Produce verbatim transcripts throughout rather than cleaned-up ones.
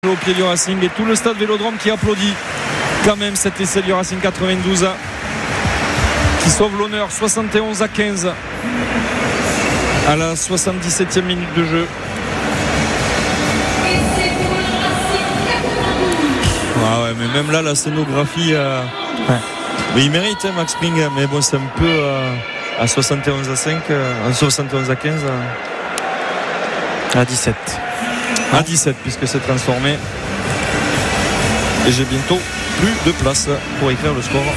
Au pied du Racing et tout le stade Vélodrome qui applaudit quand même cet essai du Racing quatre-vingt-douze qui sauve l'honneur. Soixante et onze à quinze à la soixante-dix-septième minute de jeu. Ah ouais, mais même là la scénographie euh... ouais. Mais il mérite hein, Max Spring, mais bon c'est un peu euh, à soixante et onze à cinq euh, soixante et onze à quinze euh... à dix-sept à dix-sept puisque c'est transformé et j'ai bientôt plus de place pour écrire le score.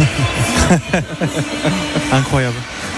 Incroyable.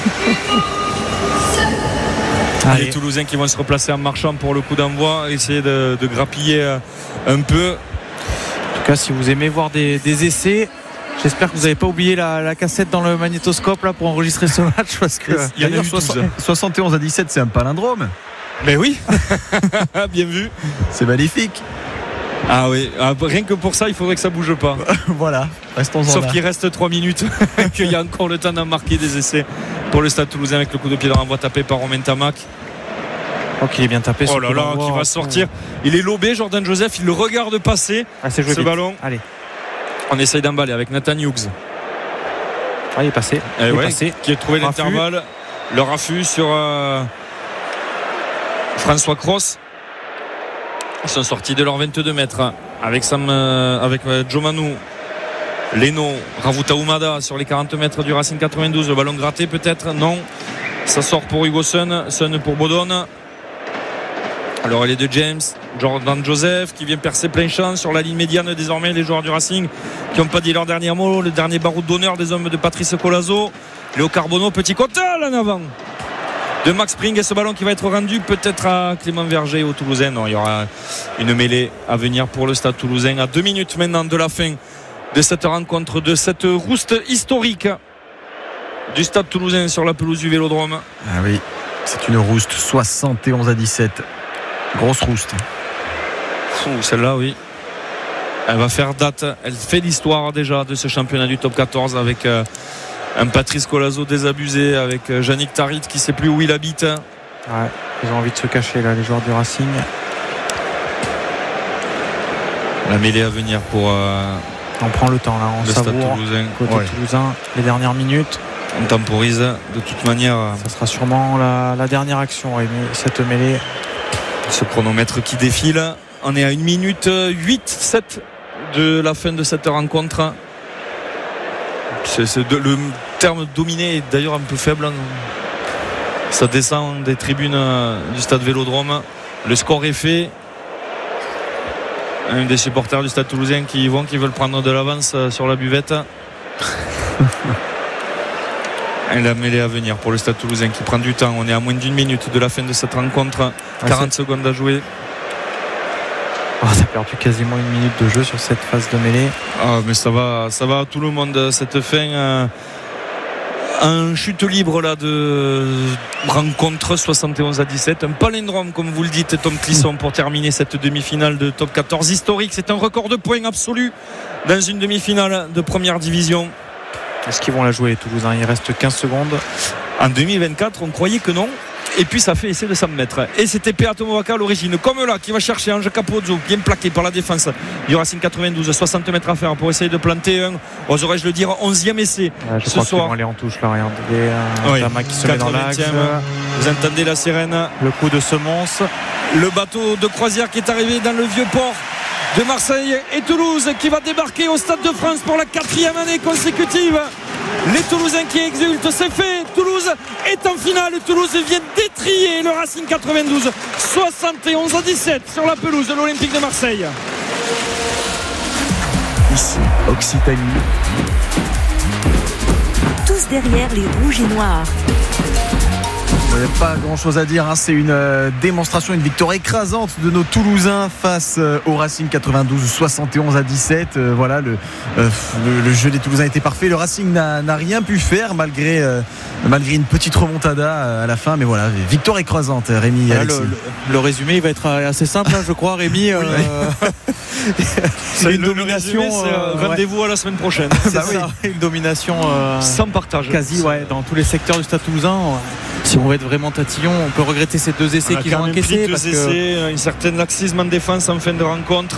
Allez. Les Toulousains qui vont se replacer en marchant pour le coup d'envoi, essayer de, de grappiller un peu. En tout cas, si vous aimez voir des, des essais, j'espère que vous n'avez pas oublié la, la cassette dans le magnétoscope là pour enregistrer ce match parce que il y a eu soixante et onze à dix-sept, c'est un palindrome. Mais oui. Bien vu. C'est magnifique. Ah oui, ah, rien que pour ça il faudrait que ça bouge pas. Voilà, restons-en Sauf là. qu'il reste trois minutes qu'il y a encore le temps d'en marquer des essais pour le Stade Toulousain avec le coup de pied de renvoi tapé par Romain Tamac. Oh qu'il est bien tapé. Oh là là, qui va sortir. Il est lobé, Jordan Joseph, il le regarde passer ah, c'est joué ce vite. ballon. Allez. On essaye d'emballer avec Nathan Hughes. Ah, il est passé. Eh il ouais, est passé. Qui a trouvé Raffut. L'intervalle. Le raffut sur euh, François Cross. Ils sont sortis de leurs vingt-deux mètres avec Sam, euh, avec euh, Joe Manu, Leno, Ravuta Umada sur les quarante mètres du Racing quatre-vingt-douze. Le ballon gratté peut-être, non. Ça sort pour Hugo Sun, Sun pour Bodon. Alors elle est de James, Jordan Joseph qui vient percer plein champ sur la ligne médiane désormais. Les joueurs du Racing qui n'ont pas dit leur dernier mot. Le dernier baroud d'honneur des hommes de Patrice Colazo. Léo Carbonneau, petit contrôle en avant de Max Spring et ce ballon qui va être rendu peut-être à Clément Verger au Toulousain. Non, il y aura une mêlée à venir pour le Stade Toulousain à deux minutes maintenant de la fin de cette rencontre, de cette rouste historique du Stade Toulousain sur la pelouse du Vélodrome. Ah oui, c'est une rouste, soixante et onze à dix-sept. Grosse rouste. Ouh, celle-là, oui. Elle va faire date. Elle fait l'histoire déjà de ce championnat du top quatorze avec euh, un Patrice Colazo désabusé, avec euh, Yannick Tarit qui ne sait plus où il habite. Ouais, ils ont envie de se cacher là, les joueurs du Racing. La mêlée à venir pour. Euh, on prend le temps là, on le savoure. Stade Toulousain. Côté ouais. Toulousain, les dernières minutes. On temporise de toute manière. Ça sera sûrement la, la dernière action, Rémi, cette mêlée. Ce chronomètre qui défile. On est à une minute huit sept de la fin de cette rencontre. C'est, c'est de, le terme dominé est d'ailleurs un peu faible. Ça descend des tribunes du stade Vélodrome. Le score est fait. Un des supporters du Stade Toulousain qui vont, qui veulent prendre de l'avance sur la buvette. Et la mêlée à venir pour le Stade Toulousain qui prend du temps. On est à moins d'une minute de la fin de cette rencontre. quarante secondes à jouer. Oh, ça a perdu quasiment une minute de jeu sur cette phase de mêlée. Ah, mais ça va, ça va à tout le monde cette fin. Euh, un chute libre là de rencontre soixante et onze à dix-sept. Un palindrome comme vous le dites, Tom Clisson, pour terminer cette demi-finale de top quatorze historique. C'est un record de points absolu dans une demi-finale de première division. Est-ce qu'ils vont la jouer les Toulousains? Il reste quinze secondes. En deux mille vingt-quatre, on croyait que non. Et puis ça fait essai de cent mètres. Et c'était Peato Movaca à l'origine. Comme là, qui va chercher Ange Capozzo, bien plaqué par la défense du Racing quatre-vingt-douze. soixante mètres à faire pour essayer de planter un, oserais-je le dire, onzième essai. Ouais, je ce crois soir. qu'ils vont aller en touche là. Regardez. Euh, oui. Tamac qui se met dans l'axe. Vous entendez la sirène. Le coup de semonce. Le bateau de croisière qui est arrivé dans le vieux port de Marseille et Toulouse qui va débarquer au Stade de France pour la quatrième année consécutive. Les Toulousains qui exultent, c'est fait. Toulouse est en finale. Toulouse vient d'étrier le Racing quatre-vingt-douze. soixante et onze à dix-sept sur la pelouse de l'Olympique de Marseille. Ici, Occitanie. Tous derrière les rouges et noirs. Il n'y a pas grand chose à dire, hein. C'est une euh, démonstration, une victoire écrasante de nos Toulousains face euh, au Racing quatre-vingt-douze, soixante et onze à dix-sept. Euh, voilà, le, euh, le, le jeu des Toulousains était parfait. Le Racing n'a, n'a rien pu faire malgré, euh, malgré une petite remontada euh, à la fin. Mais voilà, victoire écrasante, Rémi. Voilà, le, le, le résumé il va être assez simple, hein, je crois, Rémi. Euh, c'est une domination. Résumé, c'est, euh, rendez-vous ouais. à la semaine prochaine. C'est bah ça, oui. Une domination euh, sans partage. Quasi, ouais, dans tous les secteurs du Stade Toulousain. Ouais. Si on veut être vraiment tatillon, on peut regretter ces deux essais qu'ils ont encaissés. Deux parce essais, que... une certaine laxisme en défense en fin de rencontre.